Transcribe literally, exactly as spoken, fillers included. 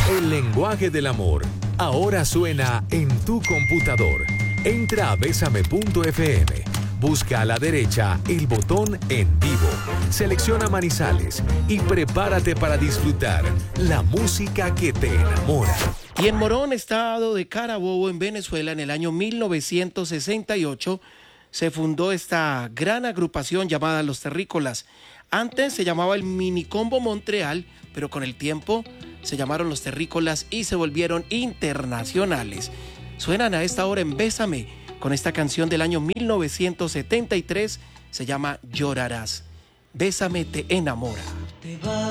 El lenguaje del amor ahora suena en tu computador. Entra a besame punto efe eme. Busca a la derecha el botón En Vivo. Selecciona Manizales y prepárate para disfrutar la música que te enamora. Y en Morón, estado de Carabobo, en Venezuela, en el año mil novecientos sesenta y ocho, se fundó esta gran agrupación llamada Los Terrícolas. Antes se llamaba el Minicombo Montreal, pero con el tiempo se llamaron Los Terrícolas y se volvieron internacionales. Suenan a esta hora en Bésame, con esta canción del año mil novecientos setenta y tres, se llama Llorarás. Bésame te enamora.